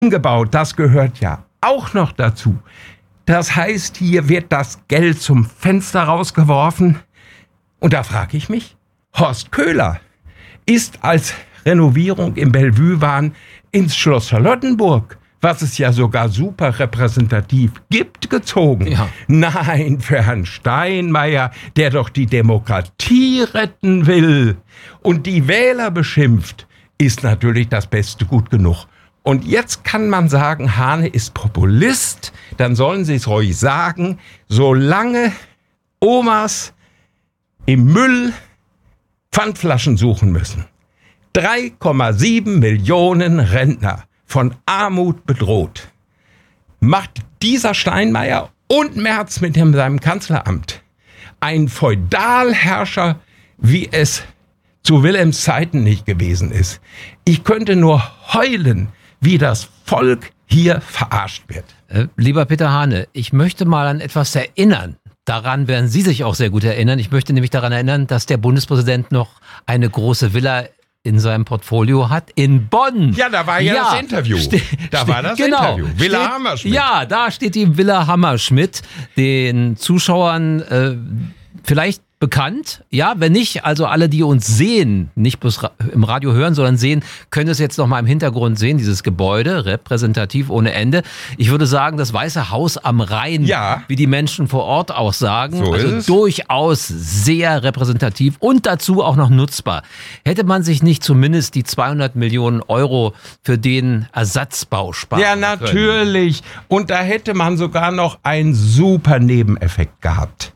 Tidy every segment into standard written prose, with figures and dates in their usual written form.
gebaut. Das gehört ja auch noch dazu. Das heißt, hier wird das Geld zum Fenster rausgeworfen. Und da frage ich mich, Horst Köhler ist als Renovierung im Bellevue-Wahn ins Schloss Charlottenburg, was es ja sogar super repräsentativ gibt, gezogen. Ja. Nein, für Herrn Steinmeier, der doch die Demokratie retten will und die Wähler beschimpft, ist natürlich das Beste gut genug. Und jetzt kann man sagen, Hane ist Populist, dann sollen sie es ruhig sagen, solange Omas im Müll Pfandflaschen suchen müssen. 3,7 Millionen Rentner von Armut bedroht. Macht dieser Steinmeier und Merz mit seinem Kanzleramt ein Feudalherrscher, wie es zu Wilhelms Zeiten nicht gewesen ist. Ich könnte nur heulen, wie das Volk hier verarscht wird. Lieber Peter Hane, ich möchte mal an etwas erinnern. Daran werden Sie sich auch sehr gut erinnern. Ich möchte nämlich daran erinnern, dass der Bundespräsident noch eine große Villa in seinem Portfolio hat in Bonn. Ja, da war ja das Interview. Interview. Villa Hammerschmidt. Ja, da steht die Villa Hammerschmidt, den Zuschauern vielleicht bekannt. Ja, wenn nicht, also alle, die uns sehen, nicht bloß im Radio hören, sondern sehen, können es jetzt noch mal im Hintergrund sehen, dieses Gebäude, repräsentativ ohne Ende. Ich würde sagen, das Weiße Haus am Rhein, ja, wie die Menschen vor Ort auch sagen, so also durchaus sehr repräsentativ und dazu auch noch nutzbar. Hätte man sich nicht zumindest die 200 Millionen Euro für den Ersatzbau sparen können? Ja, natürlich. Und da hätte man sogar noch einen super Nebeneffekt gehabt.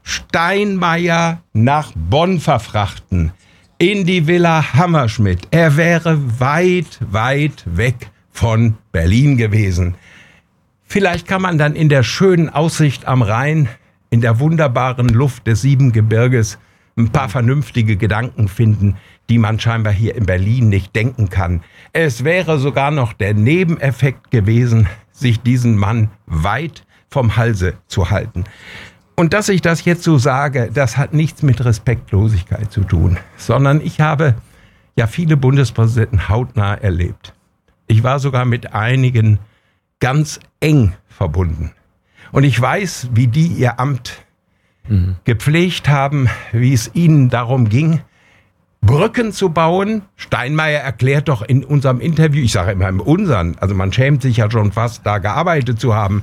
Steinmeier nach Bonn verfrachten, in die Villa Hammerschmidt. Er wäre weit, weit weg von Berlin gewesen. Vielleicht kann man dann in der schönen Aussicht am Rhein, in der wunderbaren Luft des Siebengebirges, ein paar vernünftige Gedanken finden, die man scheinbar hier in Berlin nicht denken kann. Es wäre sogar noch der Nebeneffekt gewesen, sich diesen Mann weit vom Halse zu halten. Und dass ich das jetzt so sage, das hat nichts mit Respektlosigkeit zu tun, sondern ich habe ja viele Bundespräsidenten hautnah erlebt. Ich war sogar mit einigen ganz eng verbunden. Und ich weiß, wie die ihr Amt gepflegt haben, wie es ihnen darum ging, Brücken zu bauen. Steinmeier erklärt doch in unserem Interview, ich sage immer im unseren, also man schämt sich ja schon fast, da gearbeitet zu haben.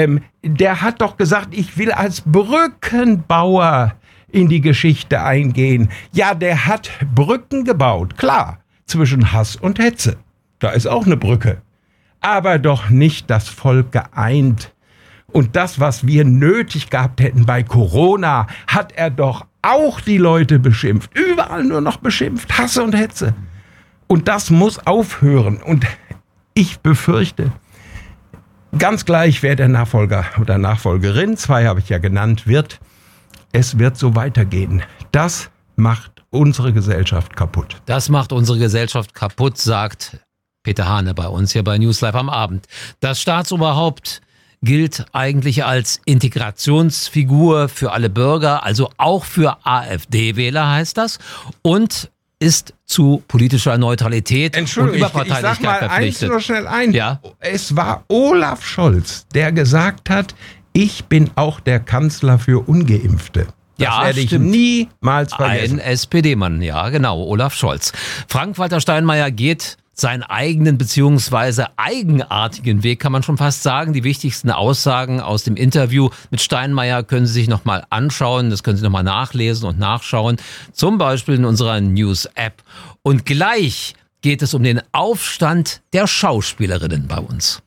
Der hat doch gesagt, ich will als Brückenbauer in die Geschichte eingehen. Ja, der hat Brücken gebaut, klar, zwischen Hass und Hetze. Da ist auch eine Brücke. Aber doch nicht das Volk geeint. Und das, was wir nötig gehabt hätten bei Corona, hat er doch auch die Leute beschimpft. Überall nur noch beschimpft. Hass und Hetze. Und das muss aufhören. Und ich befürchte, ganz gleich, wer der Nachfolger oder Nachfolgerin, 2 habe ich ja genannt, wird, es wird so weitergehen. Das macht unsere Gesellschaft kaputt. Das macht unsere Gesellschaft kaputt, sagt Peter Hane bei uns hier bei News Live am Abend. Das Staatsoberhaupt gilt eigentlich als Integrationsfigur für alle Bürger, also auch für AfD-Wähler heißt das, und ist zu politischer Neutralität und Überparteilichkeit ich sag mal verpflichtet. Eins nur schnell ein. Ja? Es war Olaf Scholz, der gesagt hat, ich bin auch der Kanzler für Ungeimpfte. Das werde ich niemals vergessen. Ein SPD-Mann, ja genau, Olaf Scholz. Frank-Walter Steinmeier geht seinen eigenen bzw. eigenartigen Weg, kann man schon fast sagen. Die wichtigsten Aussagen aus dem Interview mit Steinmeier können Sie sich nochmal anschauen. Das können Sie nochmal nachlesen und nachschauen. Zum Beispiel in unserer News-App. Und gleich geht es um den Aufstand der Schauspielerinnen bei uns.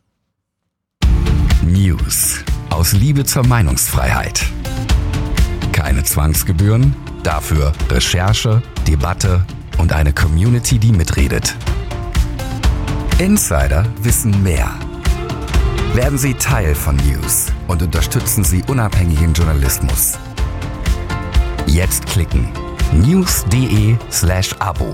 News aus Liebe zur Meinungsfreiheit. Keine Zwangsgebühren, dafür Recherche, Debatte und eine Community, die mitredet. Insider wissen mehr. Werden Sie Teil von News und unterstützen Sie unabhängigen Journalismus. Jetzt klicken. news.de/Abo.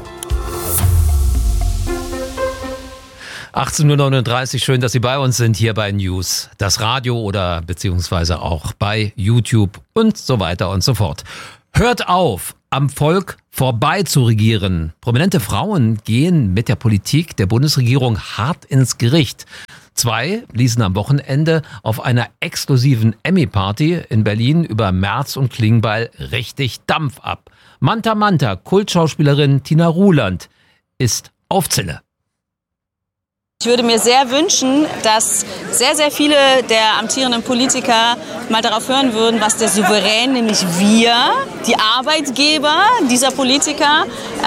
18:39 Uhr, schön, dass Sie bei uns sind hier bei News. Das Radio oder beziehungsweise auch bei YouTube und so weiter und so fort. Hört auf, am Volk vorbei zu regieren. Prominente Frauen gehen mit der Politik der Bundesregierung hart ins Gericht. 2 ließen am Wochenende auf einer exklusiven Emmy-Party in Berlin über Merz und Klingbeil richtig Dampf ab. Manta Manta, Kultschauspielerin Tina Ruland, ist auf Zille. Ich würde mir sehr wünschen, dass sehr, sehr viele der amtierenden Politiker mal darauf hören würden, was der Souverän, nämlich wir, die Arbeitgeber dieser Politiker,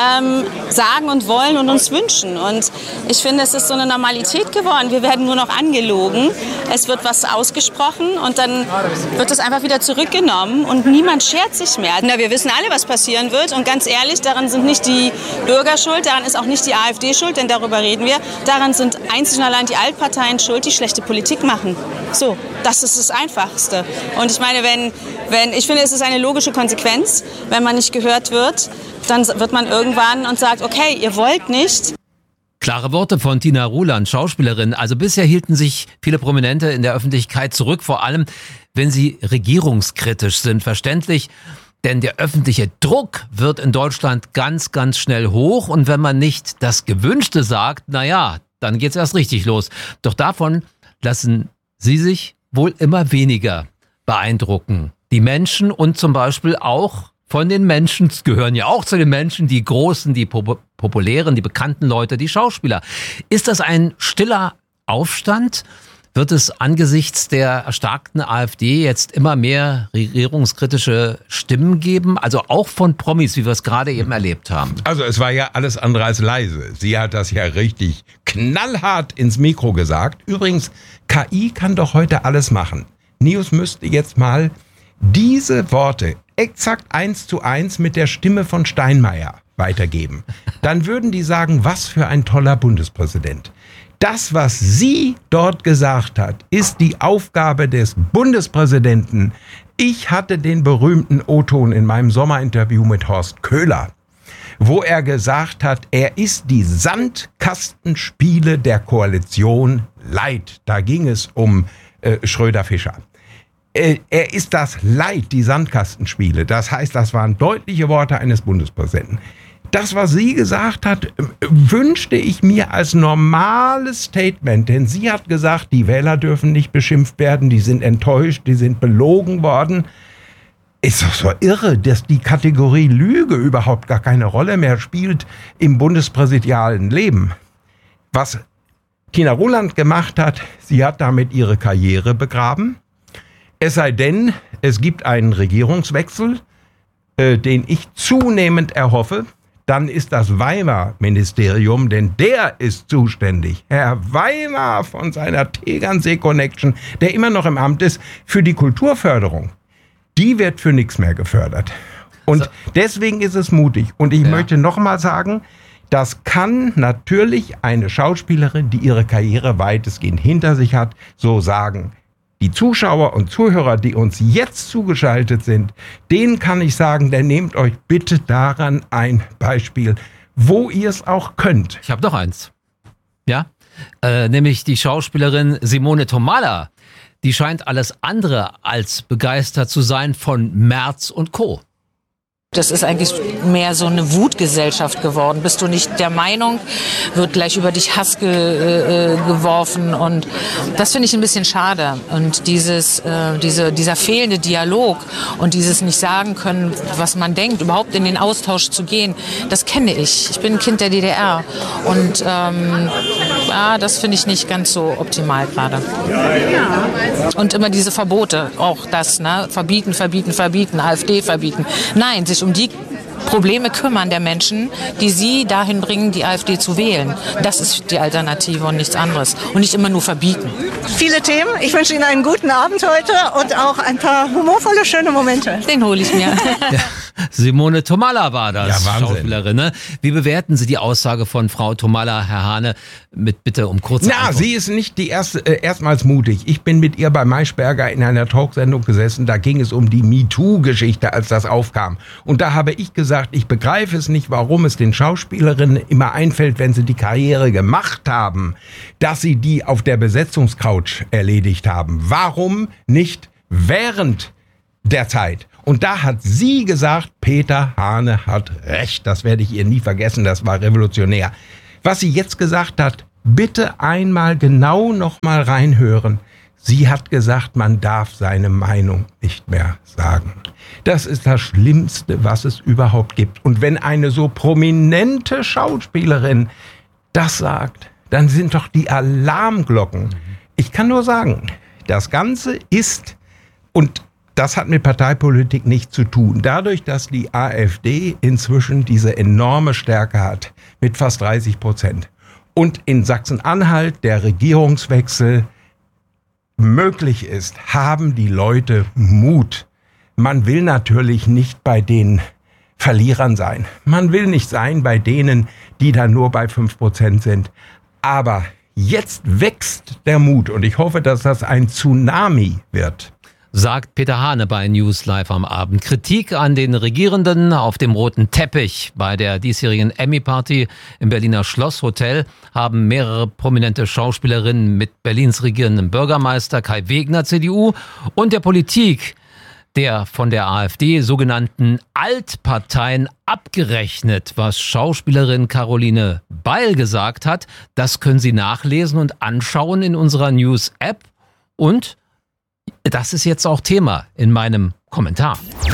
sagen und wollen und uns wünschen. Und ich finde, es ist so eine Normalität geworden. Wir werden nur noch angelogen. Es wird was ausgesprochen und dann wird es einfach wieder zurückgenommen und niemand schert sich mehr. Na, wir wissen alle, was passieren wird und ganz ehrlich, daran sind nicht die Bürger schuld, daran ist auch nicht die AfD schuld, denn darüber reden wir. Daran sind einzig und allein die Altparteien schuld, die schlechte Politik machen. So, das ist das Einfachste. Und ich meine, ich finde, es ist eine logische Konsequenz, wenn man nicht gehört wird, dann wird man irgendwann und sagt, okay, ihr wollt nicht. Klare Worte von Tina Ruland, Schauspielerin. Also bisher hielten sich viele Prominente in der Öffentlichkeit zurück, vor allem wenn sie regierungskritisch sind. Verständlich, denn der öffentliche Druck wird in Deutschland ganz, ganz schnell hoch. Und wenn man nicht das Gewünschte sagt, naja, dann geht's erst richtig los. Doch davon lassen sie sich wohl immer weniger beeindrucken. Die Menschen und zum Beispiel auch von den Menschen, gehören ja auch zu den Menschen, die großen, die populären, die bekannten Leute, die Schauspieler. Ist das ein stiller Aufstand? Wird es angesichts der erstarkten AfD jetzt immer mehr regierungskritische Stimmen geben? Also auch von Promis, wie wir es gerade eben erlebt haben. Also es war ja alles andere als leise. Sie hat das ja richtig knallhart ins Mikro gesagt. Übrigens, KI kann doch heute alles machen. News müsste jetzt mal diese Worte exakt 1:1 mit der Stimme von Steinmeier weitergeben. Dann würden die sagen, was für ein toller Bundespräsident. Das, was sie dort gesagt hat, ist die Aufgabe des Bundespräsidenten. Ich hatte den berühmten O-Ton in meinem Sommerinterview mit Horst Köhler, wo er gesagt hat, er ist die Sandkastenspiele der Koalition leid. Da ging es um Schröder-Fischer. Er ist das Leid, die Sandkastenspiele. Das heißt, das waren deutliche Worte eines Bundespräsidenten. Das, was sie gesagt hat, wünschte ich mir als normales Statement, denn sie hat gesagt, die Wähler dürfen nicht beschimpft werden, die sind enttäuscht, die sind belogen worden. Ist doch so irre, dass die Kategorie Lüge überhaupt gar keine Rolle mehr spielt im bundespräsidialen Leben. Was Tina Ruland gemacht hat, sie hat damit ihre Karriere begraben. Es sei denn, es gibt einen Regierungswechsel, den ich zunehmend erhoffe. Dann ist das Weimar-Ministerium, denn der ist zuständig. Herr Weimar von seiner Tegernsee-Connection, der immer noch im Amt ist, für die Kulturförderung. Die wird für nichts mehr gefördert. Und deswegen ist es mutig. Und ich möchte nochmal sagen, das kann natürlich eine Schauspielerin, die ihre Karriere weitestgehend hinter sich hat, so sagen. Die Zuschauer und Zuhörer, die uns jetzt zugeschaltet sind, denen kann ich sagen, der nehmt euch bitte daran ein Beispiel, wo ihr es auch könnt. Ich habe noch eins. Ja, nämlich die Schauspielerin Simone Tomalla. Die scheint alles andere als begeistert zu sein von Merz und Co. Das ist eigentlich mehr so eine Wutgesellschaft geworden. Bist du nicht der Meinung, wird gleich über dich Hass geworfen und das finde ich ein bisschen schade. Und dieser fehlende Dialog und dieses nicht sagen können, was man denkt, überhaupt in den Austausch zu gehen, das kenne ich. Ich bin ein Kind der DDR und das finde ich nicht ganz so optimal gerade. Und immer diese Verbote, auch das, ne? Verbieten, AfD verbieten. Nein, sich um die Probleme kümmern der Menschen, die sie dahin bringen, die AfD zu wählen. Das ist die Alternative und nichts anderes. Und nicht immer nur verbieten. Viele Themen. Ich wünsche Ihnen einen guten Abend heute und auch ein paar humorvolle, schöne Momente. Den hole ich mir. Ja, Simone Tomalla war das, ja, Schauspielerin. Ne? Wie bewerten Sie die Aussage von Frau Tomalla, Herr Hane, mit Bitte um kurze Antwort? Sie ist nicht die erstmals mutig. Ich bin mit ihr bei Maischberger in einer Talksendung gesessen, da ging es um die MeToo-Geschichte, als das aufkam. Und da habe ich gesagt, ich begreife es nicht, warum es den Schauspielerinnen immer einfällt, wenn sie die Karriere gemacht haben, dass sie die auf der Besetzungscouch erledigt haben. Warum nicht während der Zeit? Und da hat sie gesagt, Peter Hane hat recht. Das werde ich ihr nie vergessen, das war revolutionär. Was sie jetzt gesagt hat, bitte einmal genau noch mal reinhören. Sie hat gesagt, man darf seine Meinung nicht mehr sagen. Das ist das Schlimmste, was es überhaupt gibt. Und wenn eine so prominente Schauspielerin das sagt, dann sind doch die Alarmglocken. Ich kann nur sagen, das Ganze ist, und das hat mit Parteipolitik nichts zu tun, dadurch, dass die AfD inzwischen diese enorme Stärke hat, mit fast 30%. Und in Sachsen-Anhalt der Regierungswechsel möglich ist, haben die Leute Mut. Man will natürlich nicht bei den Verlierern sein. Man will nicht sein bei denen, die dann nur bei 5% sind. Aber jetzt wächst der Mut und ich hoffe, dass das ein Tsunami wird. Sagt Peter Hane bei News Live am Abend. Kritik an den Regierenden auf dem roten Teppich. Bei der diesjährigen Emmy-Party im Berliner Schlosshotel haben mehrere prominente Schauspielerinnen mit Berlins regierendem Bürgermeister Kai Wegner, CDU, und der Politik der von der AfD sogenannten Altparteien abgerechnet. Was Schauspielerin Caroline Beil gesagt hat, das können Sie nachlesen und anschauen in unserer News-App. Und das ist jetzt auch Thema in meinem Kommentar.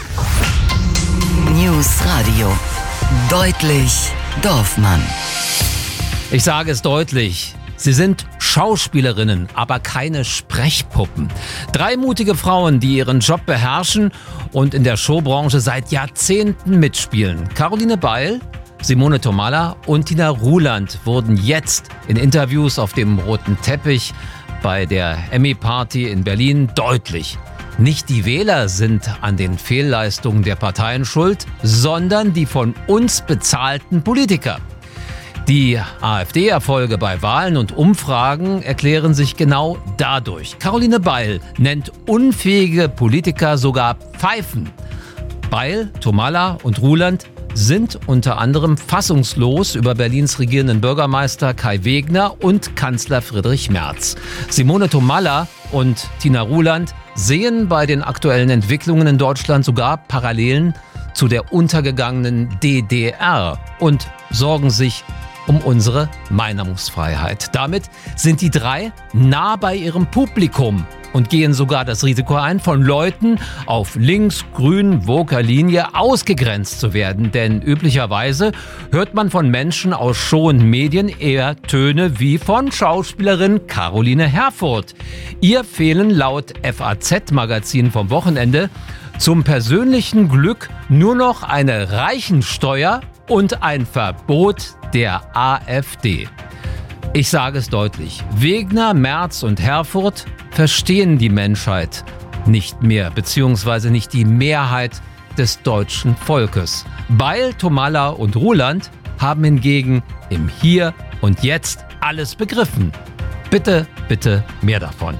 News Radio. Deutlich Dorfmann. Ich sage es deutlich. Sie sind Schauspielerinnen, aber keine Sprechpuppen. 3 mutige Frauen, die ihren Job beherrschen und in der Showbranche seit Jahrzehnten mitspielen. Caroline Beil, Simone Tomalla und Tina Ruland wurden jetzt in Interviews auf dem roten Teppich bei der Emmy-Party in Berlin deutlich. Nicht die Wähler sind an den Fehlleistungen der Parteien schuld, sondern die von uns bezahlten Politiker. Die AfD-Erfolge bei Wahlen und Umfragen erklären sich genau dadurch. Caroline Beil nennt unfähige Politiker sogar Pfeifen. Beil, Tomalla und Ruland sind unter anderem fassungslos über Berlins regierenden Bürgermeister Kai Wegner und Kanzler Friedrich Merz. Simone Tomalla und Tina Ruland sehen bei den aktuellen Entwicklungen in Deutschland sogar Parallelen zu der untergegangenen DDR und sorgen sich um unsere Meinungsfreiheit. Damit sind die 3 nah bei ihrem Publikum und gehen sogar das Risiko ein, von Leuten auf links-grün-woker Linie ausgegrenzt zu werden. Denn üblicherweise hört man von Menschen aus Show und Medien eher Töne wie von Schauspielerin Caroline Herfurth. Ihr fehlen laut FAZ-Magazin vom Wochenende zum persönlichen Glück nur noch eine Reichensteuer und ein Verbot der AfD. Ich sage es deutlich, Wegner, Merz und Herfurth verstehen die Menschheit nicht mehr, beziehungsweise nicht die Mehrheit des deutschen Volkes. Beil, Tomalla und Ruland haben hingegen im Hier und Jetzt alles begriffen. Bitte, bitte mehr davon.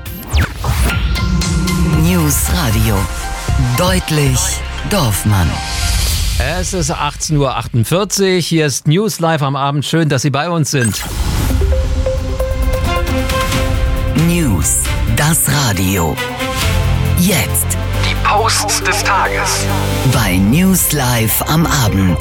News Radio. Deutlich Dorfmann. Es ist 18:48 Uhr. Hier ist News Live am Abend. Schön, dass Sie bei uns sind. News, das Radio. Jetzt. Die Posts des Tages. Bei News Live am Abend.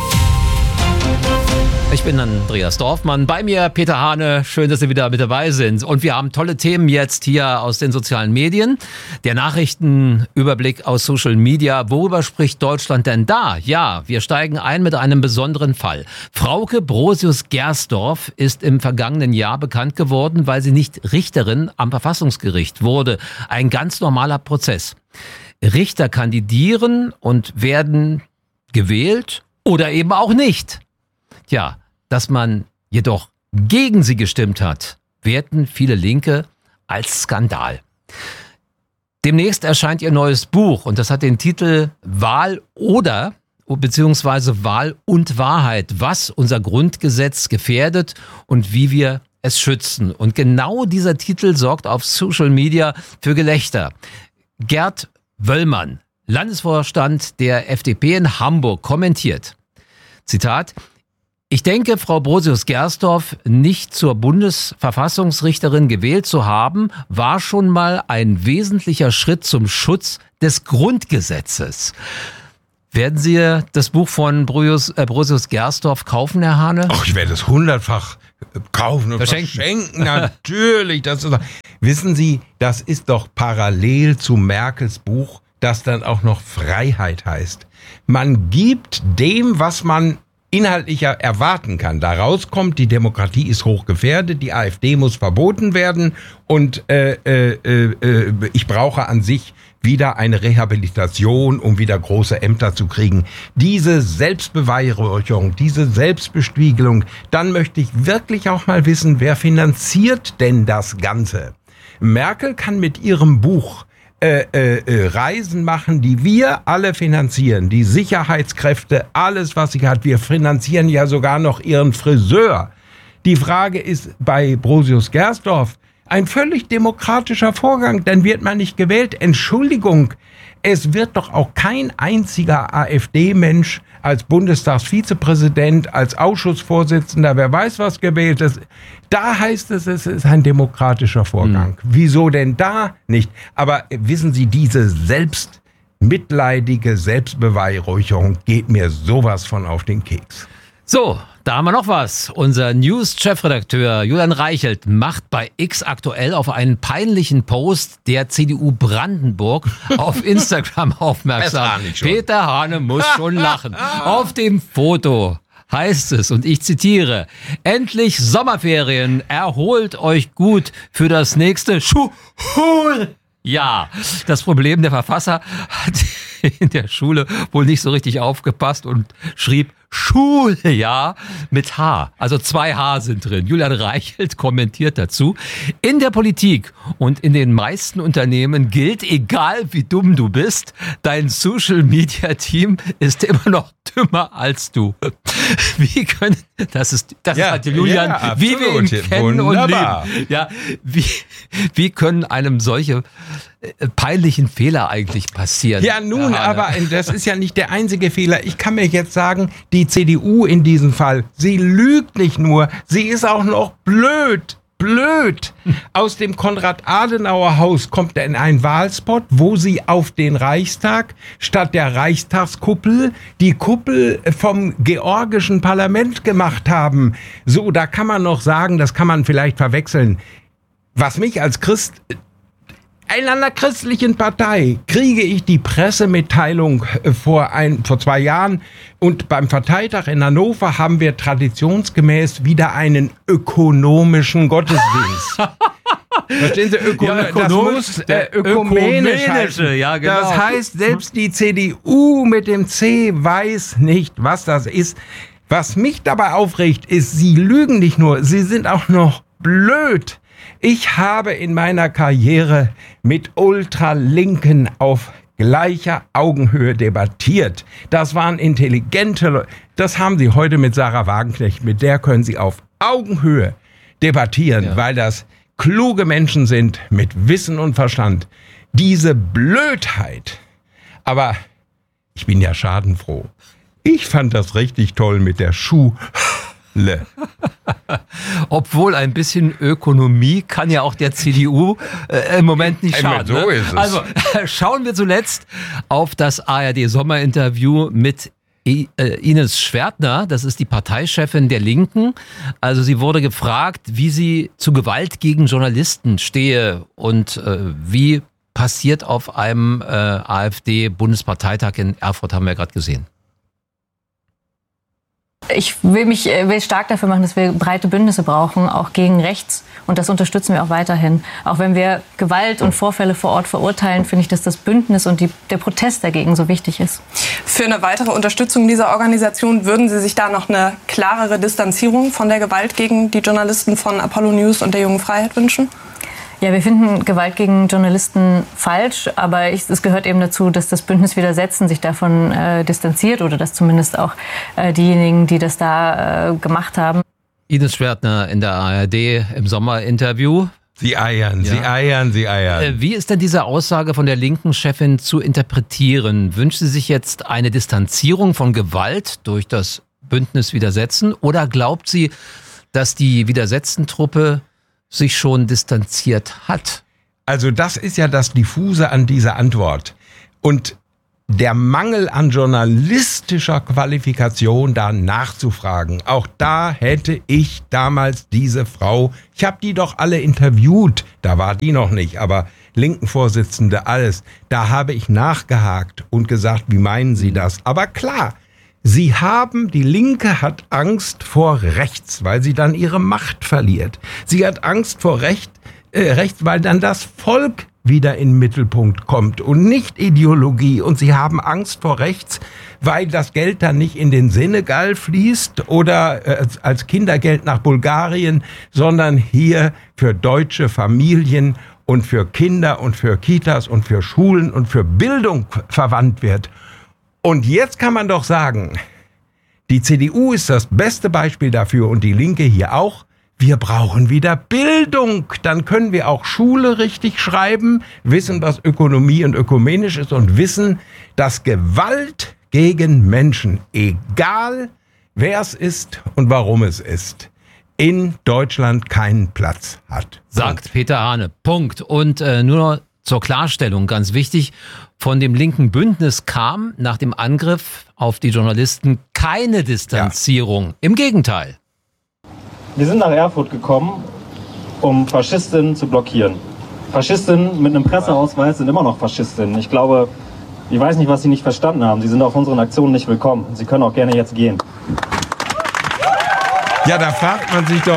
Ich bin Andreas Dorfmann, bei mir Peter Hane, schön, dass Sie wieder mit dabei sind. Und wir haben tolle Themen jetzt hier aus den sozialen Medien. Der Nachrichtenüberblick aus Social Media. Worüber spricht Deutschland denn da? Ja, wir steigen ein mit einem besonderen Fall. Frauke Brosius-Gersdorf ist im vergangenen Jahr bekannt geworden, weil sie nicht Richterin am Verfassungsgericht wurde. Ein ganz normaler Prozess. Richter kandidieren und werden gewählt oder eben auch nicht. Tja, dass man jedoch gegen sie gestimmt hat, werten viele Linke als Skandal. Demnächst erscheint ihr neues Buch und das hat den Titel Wahl oder beziehungsweise Wahl und Wahrheit, was unser Grundgesetz gefährdet und wie wir es schützen. Und genau dieser Titel sorgt auf Social Media für Gelächter. Gerd Wöllmann, Landesvorstand der FDP in Hamburg, kommentiert, Zitat: Ich denke, Frau Brosius-Gersdorf nicht zur Bundesverfassungsrichterin gewählt zu haben, war schon mal ein wesentlicher Schritt zum Schutz des Grundgesetzes. Werden Sie das Buch von Brosius-Gersdorf kaufen, Herr Hahne? Ach, ich werde es 100-fach kaufen und verschenken. Natürlich. Wissen Sie, das ist doch parallel zu Merkels Buch, das dann auch noch Freiheit heißt. Man gibt dem, was man inhaltlicher erwarten kann. Daraus kommt, die Demokratie ist hochgefährdet, die AfD muss verboten werden und ich brauche an sich wieder eine Rehabilitation, um wieder große Ämter zu kriegen. Diese Selbstbeweihräucherung, diese Selbstbespiegelung, dann möchte ich wirklich auch mal wissen, wer finanziert denn das Ganze? Merkel kann mit ihrem Buch Reisen machen, die wir alle finanzieren, die Sicherheitskräfte, alles, was sie hat. Wir finanzieren ja sogar noch ihren Friseur. Die Frage ist bei Brosius-Gersdorf ein völlig demokratischer Vorgang, dann wird man nicht gewählt. Entschuldigung, es wird doch auch kein einziger AfD-Mensch als Bundestagsvizepräsident, als Ausschussvorsitzender, wer weiß was gewählt ist. Da heißt es ist ein demokratischer Vorgang. Wieso denn da nicht? Aber wissen Sie, diese selbstmitleidige Selbstbeweihräucherung geht mir sowas von auf den Keks. So, da haben wir noch was. Unser News-Chefredakteur Julian Reichelt macht bei X aktuell auf einen peinlichen Post der CDU Brandenburg auf Instagram aufmerksam. Peter Hahne muss schon lachen. Auf dem Foto heißt es, und ich zitiere, endlich Sommerferien, erholt euch gut für das nächste Schuljahr. Ja, das Problem, der Verfasser hat in der Schule wohl nicht so richtig aufgepasst und schrieb Schuljahr mit H. Also 2 H sind drin. Julian Reichelt kommentiert dazu. In der Politik und in den meisten Unternehmen gilt, egal wie dumm du bist, dein Social-Media-Team ist immer noch dümmer als du. Wie können, das ist halt Julian, ja, wie wir ihn kennen. Wunderbar. Und leben. Ja, wie können einem solche peinlichen Fehler eigentlich passieren? Ja, nun, aber das ist ja nicht der einzige Fehler. Ich kann mir jetzt sagen, die CDU in diesem Fall, sie lügt nicht nur, sie ist auch noch blöd. Aus dem Konrad-Adenauer-Haus kommt in ein Wahlspot, wo sie auf den Reichstag statt der Reichstagskuppel die Kuppel vom georgischen Parlament gemacht haben. So, da kann man noch sagen, das kann man vielleicht verwechseln. Was mich als Christ in einer christlichen Partei kriege ich die Pressemitteilung vor 2 Jahren und beim Parteitag in Hannover haben wir traditionsgemäß wieder einen ökonomischen Gottesdienst. Verstehen Sie? Das muss ökumenisch heißen. Ja, genau. Das heißt, selbst die CDU mit dem C weiß nicht, was das ist. Was mich dabei aufregt, ist, sie lügen nicht nur, sie sind auch noch blöd. Ich habe in meiner Karriere mit Ultralinken auf gleicher Augenhöhe debattiert. Das waren intelligente Leute. Das haben Sie heute mit Sarah Wagenknecht. Mit der können Sie auf Augenhöhe debattieren, weil das kluge Menschen sind mit Wissen und Verstand. Diese Blödheit. Aber ich bin ja schadenfroh. Ich fand das richtig toll mit der Schule. Obwohl ein bisschen Ökonomie kann ja auch der CDU im Moment nicht schaden. So ist es. Also schauen wir zuletzt auf das ARD-Sommerinterview mit Ines Schwertner, das ist die Parteichefin der Linken. Also sie wurde gefragt, wie sie zu Gewalt gegen Journalisten stehe und wie passiert auf einem AfD-Bundesparteitag in Erfurt, haben wir ja gerade gesehen. Ich will stark dafür machen, dass wir breite Bündnisse brauchen, auch gegen rechts. Und das unterstützen wir auch weiterhin. Auch wenn wir Gewalt und Vorfälle vor Ort verurteilen, finde ich, dass das Bündnis und der Protest dagegen so wichtig ist. Für eine weitere Unterstützung dieser Organisation würden Sie sich da noch eine klarere Distanzierung von der Gewalt gegen die Journalisten von Apollo News und der Jungen Freiheit wünschen? Ja, wir finden Gewalt gegen Journalisten falsch, aber es gehört eben dazu, dass das Bündnis Widersetzen sich davon distanziert oder dass zumindest auch diejenigen, die das da gemacht haben. Ines Schwertner in der ARD im Sommerinterview. Sie eiern. Wie ist denn diese Aussage von der linken Chefin zu interpretieren? Wünscht sie sich jetzt eine Distanzierung von Gewalt durch das Bündnis widersetzen? Oder glaubt sie, dass die Widersetzentruppe sich schon distanziert hat? Also das ist ja das Diffuse an dieser Antwort. Und der Mangel an journalistischer Qualifikation, da nachzufragen. Auch da hätte ich damals diese Frau, ich habe die doch alle interviewt, da war die noch nicht, aber Linken-Vorsitzende, alles. Da habe ich nachgehakt und gesagt, wie meinen Sie das? Aber klar, die Linke hat Angst vor rechts, weil sie dann ihre Macht verliert. Sie hat Angst vor rechts, weil dann das Volk wieder in den Mittelpunkt kommt und nicht Ideologie. Und sie haben Angst vor rechts, weil das Geld dann nicht in den Senegal fließt oder als Kindergeld nach Bulgarien, sondern hier für deutsche Familien und für Kinder und für Kitas und für Schulen und für Bildung verwandt wird. Und jetzt kann man doch sagen, die CDU ist das beste Beispiel dafür und die Linke hier auch. Wir brauchen wieder Bildung. Dann können wir auch Schule richtig schreiben, wissen, was Ökonomie und ökumenisch ist und wissen, dass Gewalt gegen Menschen, egal wer es ist und warum es ist, in Deutschland keinen Platz hat. Sagt Peter Hane. Punkt. Und nur zur Klarstellung, ganz wichtig, von dem linken Bündnis kam nach dem Angriff auf die Journalisten keine Distanzierung. Ja. Im Gegenteil. Wir sind nach Erfurt gekommen, um Faschistinnen zu blockieren. Faschistinnen mit einem Presseausweis sind immer noch Faschistinnen. Ich weiß nicht, was Sie nicht verstanden haben. Sie sind auf unseren Aktionen nicht willkommen. Sie können auch gerne jetzt gehen. Ja, da fragt man sich doch,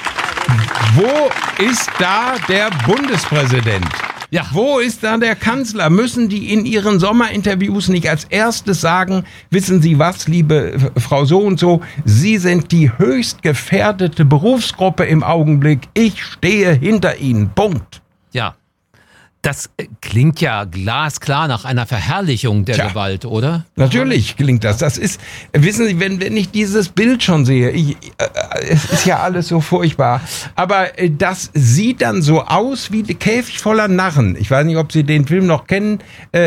wo ist da der Bundespräsident? Ja. Wo ist da der Kanzler? Müssen die in ihren Sommerinterviews nicht als erstes sagen, wissen Sie was, liebe Frau so und so, Sie sind die höchst gefährdete Berufsgruppe im Augenblick. Ich stehe hinter Ihnen. Punkt. Ja. Das klingt ja glasklar nach einer Verherrlichung der Gewalt, oder? Natürlich klingt das. Das ist, wissen Sie, wenn ich dieses Bild schon sehe, es ist ja alles so furchtbar, aber das sieht dann so aus wie ein Käfig voller Narren. Ich weiß nicht, ob Sie den Film noch kennen,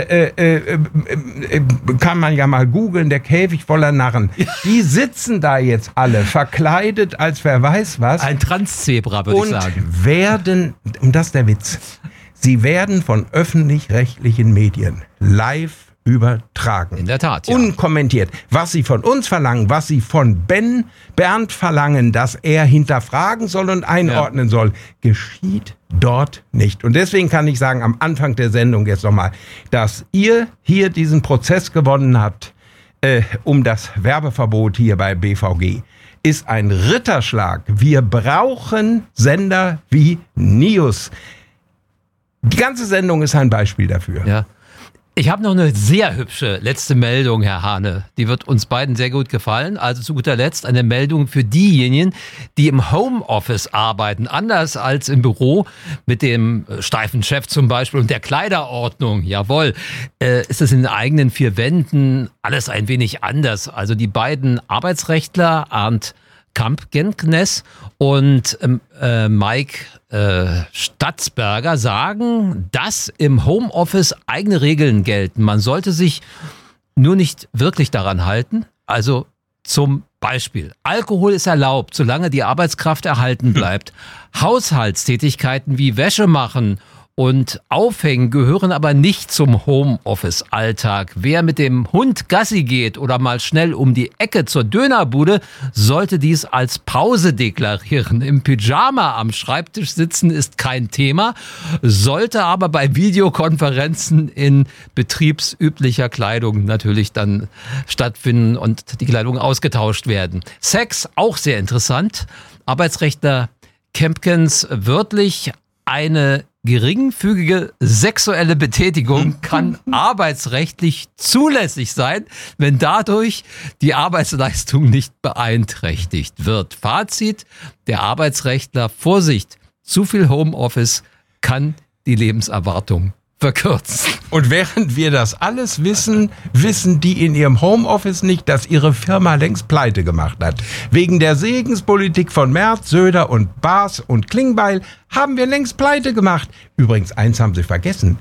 kann man ja mal googeln, der Käfig voller Narren. Die sitzen da jetzt alle verkleidet als wer weiß was. Ein Transzebra, würde ich sagen. Und werden, und das ist der Witz, sie werden von öffentlich-rechtlichen Medien live übertragen. In der Tat, ja. Unkommentiert. Was sie von uns verlangen, was sie von Bernd verlangen, dass er hinterfragen soll und einordnen soll, geschieht dort nicht. Und deswegen kann ich sagen, am Anfang der Sendung jetzt nochmal, dass ihr hier diesen Prozess gewonnen habt, um das Werbeverbot hier bei BVG, ist ein Ritterschlag. Wir brauchen Sender wie News. Die ganze Sendung ist ein Beispiel dafür. Ja. Ich habe noch eine sehr hübsche letzte Meldung, Herr Hane. Die wird uns beiden sehr gut gefallen. Also zu guter Letzt eine Meldung für diejenigen, die im Homeoffice arbeiten. Anders als im Büro mit dem steifen Chef zum Beispiel und der Kleiderordnung. Jawohl, ist es in den eigenen vier Wänden alles ein wenig anders. Also die beiden Arbeitsrechtler, Arndt Kampgenknes und Mike Statzberger sagen, dass im Homeoffice eigene Regeln gelten. Man sollte sich nur nicht wirklich daran halten. Also zum Beispiel, Alkohol ist erlaubt, solange die Arbeitskraft erhalten bleibt. Haushaltstätigkeiten wie Wäsche machen und Aufhängen gehören aber nicht zum Homeoffice-Alltag. Wer mit dem Hund Gassi geht oder mal schnell um die Ecke zur Dönerbude, sollte dies als Pause deklarieren. Im Pyjama am Schreibtisch sitzen ist kein Thema, sollte aber bei Videokonferenzen in betriebsüblicher Kleidung natürlich dann stattfinden und die Kleidung ausgetauscht werden. Sex, auch sehr interessant. Arbeitsrechtler Kempkens wörtlich: eine geringfügige sexuelle Betätigung kann arbeitsrechtlich zulässig sein, wenn dadurch die Arbeitsleistung nicht beeinträchtigt wird. Fazit: der Arbeitsrechtler, Vorsicht, zu viel Homeoffice kann die Lebenserwartung verkürzen. Und während wir das alles wissen, wissen die in ihrem Homeoffice nicht, dass ihre Firma längst pleite gemacht hat. Wegen der Segenspolitik von Merz, Söder und Baas und Klingbeil haben wir längst pleite gemacht. Übrigens, eins haben sie vergessen.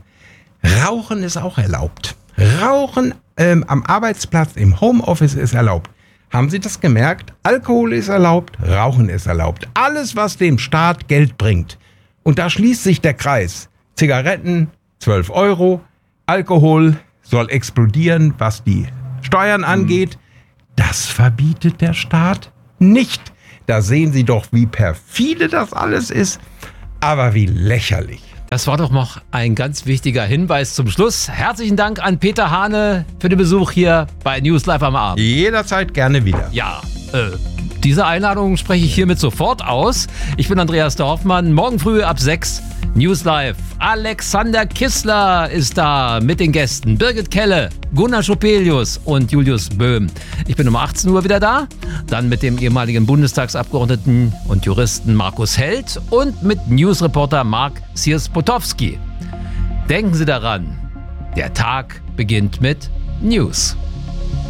Rauchen ist auch erlaubt. Rauchen am Arbeitsplatz im Homeoffice ist erlaubt. Haben Sie das gemerkt? Alkohol ist erlaubt, Rauchen ist erlaubt. Alles, was dem Staat Geld bringt. Und da schließt sich der Kreis. Zigaretten, 12 €. Alkohol soll explodieren, was die Steuern angeht. Das verbietet der Staat nicht. Da sehen Sie doch, wie perfide das alles ist, aber wie lächerlich. Das war doch noch ein ganz wichtiger Hinweis zum Schluss. Herzlichen Dank an Peter Hane für den Besuch hier bei News Live am Abend. Jederzeit gerne wieder. Ja, diese Einladung spreche ich hiermit sofort aus. Ich bin Andreas Dorfmann. Morgen früh ab 6 News Live. Alexander Kissler ist da mit den Gästen. Birgit Kelle, Gunnar Schopelius und Julius Böhm. Ich bin um 18 Uhr wieder da. Dann mit dem ehemaligen Bundestagsabgeordneten und Juristen Markus Held und mit Newsreporter Mark Sierspotowski. Denken Sie daran, der Tag beginnt mit News.